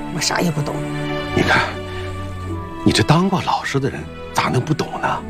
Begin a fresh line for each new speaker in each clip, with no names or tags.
我啥也不懂。
你看，你这当过老师的人咋能不懂呢？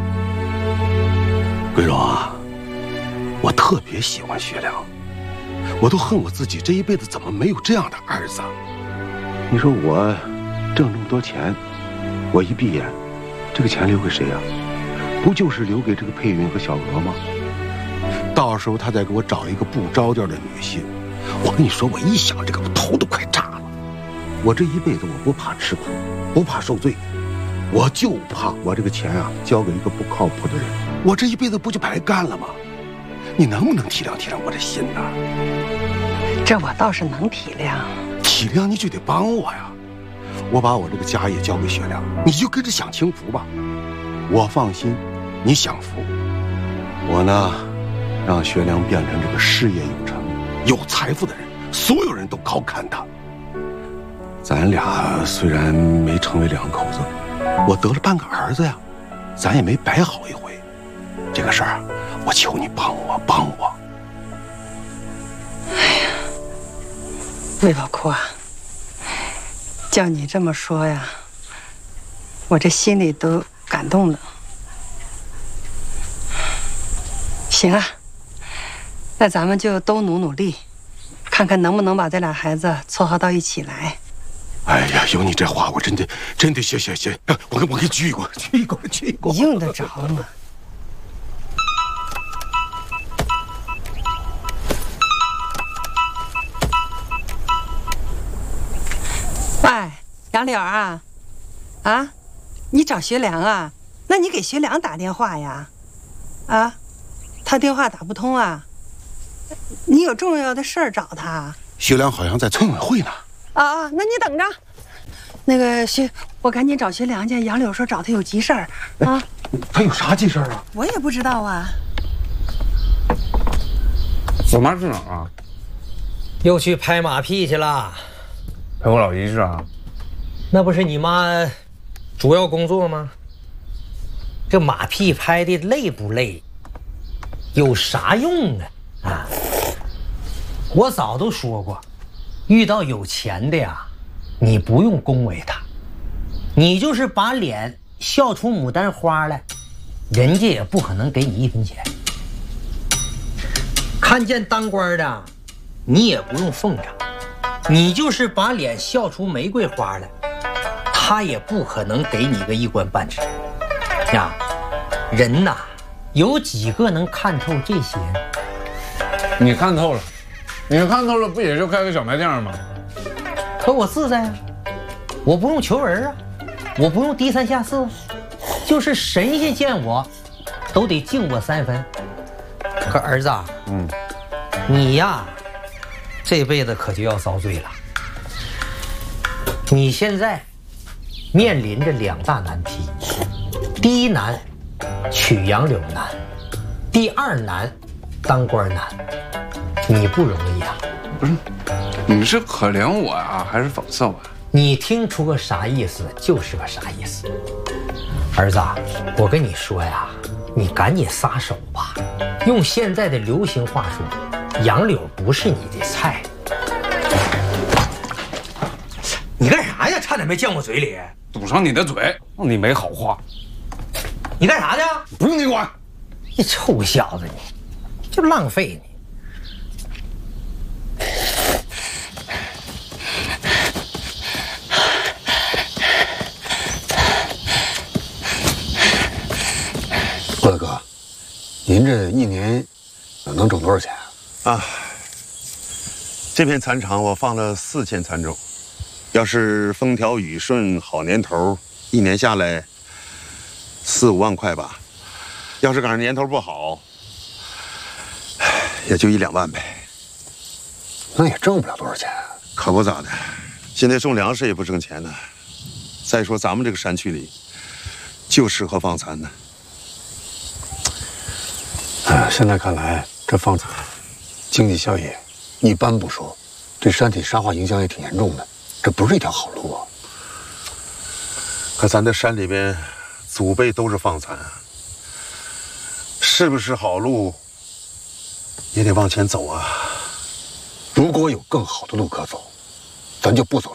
桂荣啊，我特别喜欢学良，我都恨我自己这一辈子怎么没有这样的儿子。你说我挣这么多钱，我一闭眼，这个钱留给谁呀？不就是留给这个佩云和小娥吗？到时候他再给我找一个不着调的女婿，我跟你说，我一想这个，我头都快炸了。我这一辈子我不怕吃苦，不怕受罪，我就怕我这个钱啊交给一个不靠谱的人，我这一辈子不就白干了吗？你能不能体谅体谅我这心呢？
这我倒是能体谅。
体谅你就得帮我呀！我把我这个家业交给学良，你就跟着享清福吧。我放心，你享福。我呢，让学良变成这个事业有成、有财富的人，所有人都高看他。咱俩虽然没成为两口子，我得了半个儿子呀，咱也没白好一回。这个事儿，我求你帮我，帮我。
魏老库啊，叫你这么说呀，我这心里都感动了。行啊，那咱们就都努努力，看看能不能把这俩孩子撮合到一起来。
哎呀，有你这话，我真的谢，我给你鞠一躬，
你用得着吗？喂，杨柳啊，啊，你找学良啊？那你给学良打电话呀？啊，他电话打不通啊？你有重要的事儿找他？
学良好像在村委会呢。
啊，那你等着。那个我赶紧找学良去。杨柳说找他有急事儿啊。
他有啥急事儿啊？
我也不知道啊。
我妈去哪儿啊？
又去拍马屁去了。
陪我老姨是啊？
那不是你妈主要工作吗？这马屁拍的累不累？有啥用啊？啊！我早都说过，遇到有钱的呀，你不用恭维他，你就是把脸笑出牡丹花来，人家也不可能给你1分钱。看见当官的，你也不用奉承，你就是把脸笑出玫瑰花来，他也不可能给你个1官半职呀。人呐，有几个能看透这些呢？
你看透了，你看透了，不也就开个小卖店吗？
可我自在啊，我不用求人啊，我不用低三下四，就是神仙见我，都得敬我3分。可儿子，你呀，这辈子可就要遭罪了。你现在面临着2大难题，第一难，娶杨柳难；第2难，当官难。你不容易啊！
不是，你是可怜我啊，还是讽刺我？
你听出个啥意思就是个啥意思。儿子，我跟你说呀，你赶紧撒手吧。用现在的流行话说，杨柳不是你的菜。你干啥呀？差点没溅我嘴里。
堵上你的嘴，让你没好话。
你干啥去？
不用你管。
你臭小子，你就浪费你。
郭大哥，您这1年能挣多少钱
啊？这片蚕场我放了4000蚕种，要是风调雨顺、好年头，1年下来4、5万块吧。要是赶上年头不好，也就1、2万呗。
那也挣不了多少钱。
可不咋的，现在种粮食也不挣钱呢。再说咱们这个山区里，就适合放蚕呢。
现在看来，这放蚕经济效益一般不说，对山体沙化影响也挺严重的，这不是一条好路啊。
可咱这山里边，祖辈都是放蚕，是不是好路，也得往前走啊。
如果有更好的路可走，咱就不走